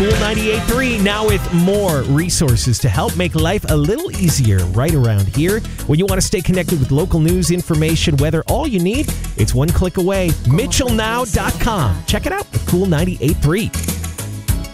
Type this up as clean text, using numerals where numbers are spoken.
Cool 98.3 now with more resources to help make life a little easier right around here. When you want to stay connected with local news, information, weather, all you need, it's one click away. MitchellNow.com. Check it out with Cool 98.3.